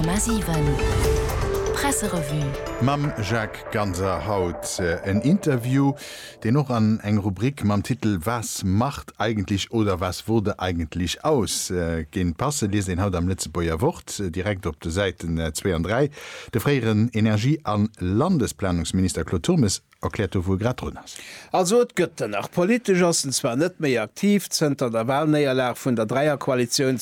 100,7 Presserevue. Mam Jacques Ganser haut ein Interview, den noch an eng Rubrik mam Titel „Was macht eigentlich oder was wurde eigentlich aus? Gen Passe lesen haut am Litzebuer Wort, direkt op de Seiten 2 und 3. De freieren Energie- an Landesplanungsminister Claude Turmes erklärt wo grad run ass. Also et gëtt nach politisch assen zwar net méi aktiv zenter der Wahlneierlag vun der Dreierkoalition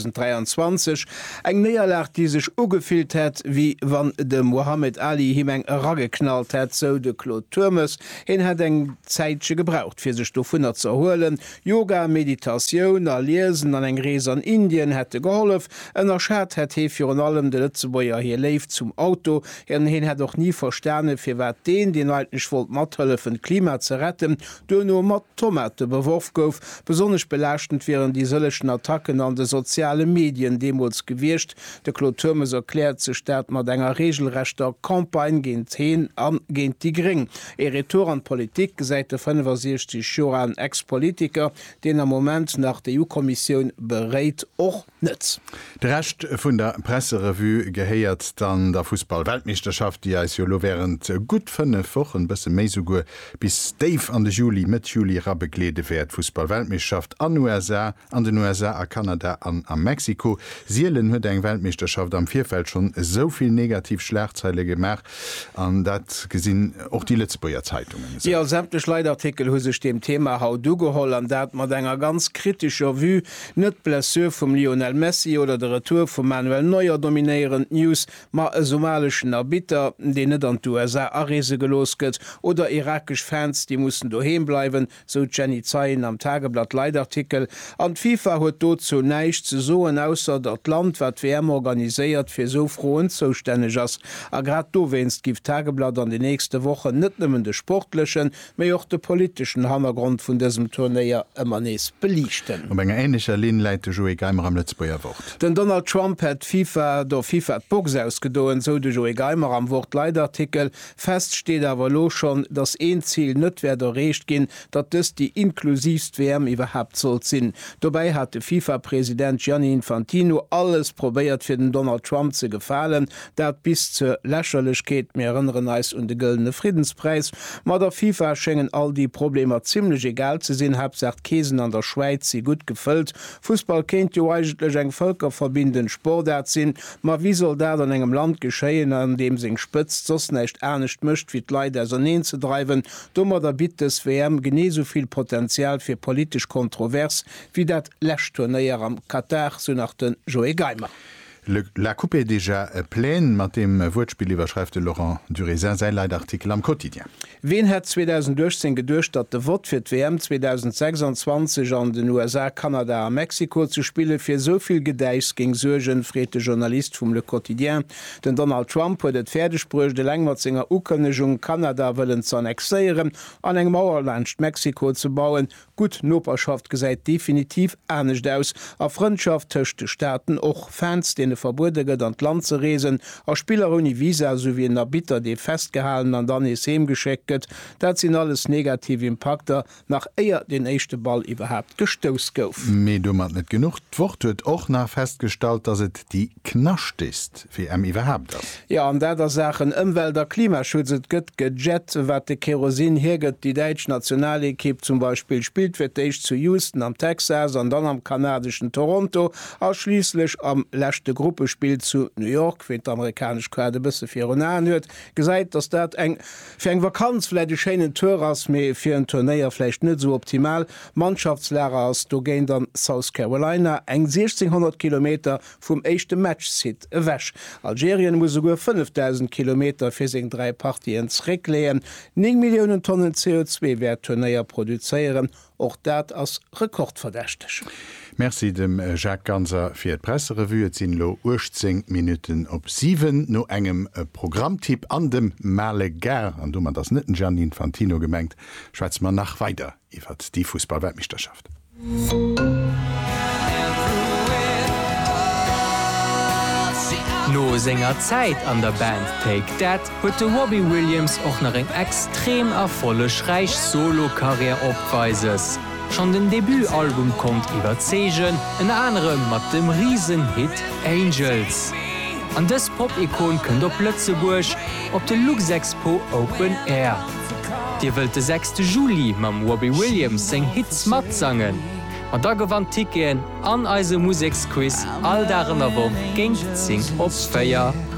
2023 eng Neierlag die sech ugefilt hett wie wann de Mohammed Ali him eng raggeknallt hett so de Claude Turmes hin hat eng Zeitsche gebraucht fir sech do vunner zu erholen. Yoga, Meditation, Lesen an eng Rees an Indien hätte geholf ënner Schad het he fir an allem de Lützebuer hier leif zum Auto hin het doch nie versterne fir wat den alten Mathëlle vun Klima ze retten, do no mat Tomate beworf gouf, besonnech belächtend wären die sëllechen Attacken an de soziale Medien demols gewircht. De Claude Turmes erklärt ze staat mat enger regelrechter Kampagne géint heen an géint die Gring. Retour an Politik gesäit de 65 Jahre an Ex-Politiker, den am Moment nach der EU-Kommission beréit och nëtz. De Recht vun der Presserevue gehéiert dann der Fußball-Weltmeisterschaft, die als Jolo während gut 5 Wochen méi sogur bis Dave an de Juli mit Juli rabbeglede werd Fußball-Weltmeisterschaft an USA, an den USA, a Kanada an Mexiko. Sielen huet eng Weltmeisterschaft am Vierfeld schon soviel negativ Schlagzeile gemacht an dat gesinn auch die Lützebuer Zeitungen. So. Ja, sämtlech Leitartikel hu sech dem Thema haut du geholl an dat mat enger ganz kritischer Vue net Blessure vum Lionel Messi oder de Retour vum Manuel Neuer dominéieren News ma e somalischen Erbieter, de net an USA Arese gelos gëtt oder irakisch Fans, die mussten daheim bleiben, so Jenny Zayn am Tageblatt Leitartikel. An FIFA huet dort so neicht zu soen ausser dat Land wat WM organisiert fir so frohen zuständig ass. A grad do wennst gift Tageblatt an die nächste Woche net nimmen de sportlichen, méi auch de politischen Hammergrund vun diesem Turnier immer nees belichten. Um enger ähnlicher Linie leite Joey Geimer am Lützebuer Wort. Den Donald Trump hat FIFA Box ausgedoen, so de Joey Geimer am Wort Leitartikel. Fest steht aber lo schon, dass ein Ziel nicht werde erreicht gehen, dass das die inklusivst WM überhaupt soll sinn. Dabei hat der FIFA-Präsident Gianni Infantino alles probiert für den Donald Trump zu gefallen, dat bis zur Lächerlichkeit mehr erinnern als und den Goldene Friedenspreis. Ma der FIFA schenken all die Probleme ziemlich egal zu sehen, hauptsächlich Käsen an der Schweiz sie gut gefüllt. Fußball kennt ja eigentlich ein völkerverbindenden Sportart sind, ma wie soll da an engem Land geschehen, an dem sich spitzt, sonst nicht ernst mischt wie die Leute so zu treiben, dummer der Bit des WM gene soviel Potenzial fir politisch kontrovers wie dat Lächtourneier am Katar so nach den Joey Geimer. La Coupe est déjà pleine, mat dem Wortspiel überschreibt Laurent Durésin sein Leitartikel am Quotidien. Wen hat 2018 gedurcht, dat de Wort fir WM 2026 an den USA, Kanada a Mexiko zu spiele fir soviel Gedeichs ging Surgen frete Journalist vum Le Quotidien. Den Donald Trump huet et Pferdesprch de Längmerzinger Ukernechung Kanada wëllen zu annexéieren, an eng Mauerlandcht Mexiko zu bauen. Gut Noperschaft gesäit definitiv ernstnecht aus, a Freundschaft töchte Staaten och Fans den verbudeget an Land ze reesen, a Spieler uni Visa sowie en Erbieter de festgehalen an dann es hemgeschekket, dat sinn alles negative Impakter nach eier den echte Ball überhaupt gestos gouf. Me du mat net genug Wort huet och nach festgestalt, dass het die knascht ist wie überhaupt das. Ja an der Sachen ëmwälder Klimaschutzet gëtt gejet, wat de Kerosin hergett die Deitsch Nationalekip zum Beispiel spielt fir deich zu Houston am Texas an dann am kanadischen Toronto, ausschließlich am lächte Gruppespiel zu New York, wie amerikasch Quade bisse fir an huet, gesäit, dass dat fir eng Vakanzfläde Schenen Tours méi fir en Tourneierflecht net so optimal. Mannschaftslehrer ass do géint an South Carolina eng 1600 Kilometer vum echte Matchsit ewäsch. Algerien muss sogar 5000 Kilometer fir seg 3 Partien zréck leen. 9 Millionen Tonnen CO2 wär Tourneier produzéieren, och dat ass rekordverdächtech. Merci dem Jacques Ganser fir d Presserevue sinn lo 18 Minuten op 7 no engem Programmtipp an dem Merle Ger an du man das netten Gianni Infantino gemengt, schwätz man nach weiter iwwer die Fußball-Weltmeisterschaft. No senger Zeit an der Band Take That huet de Robbie Williams och nach eng extrem erfollech reich Solokarriere opweises. Schon den Debütalbum kommt überzeugen, en anderem mat dem Riesenhit Angels. An dës Pop-Ikon kënnt op Lëtzeburg op de Luxexpo Open Air. Dir wëlt de 6. Juli mam Robbie Williams seng Hits mat sangen. an da gewann Tiken an eise Musiksquiz all darin awo géint zing op Féier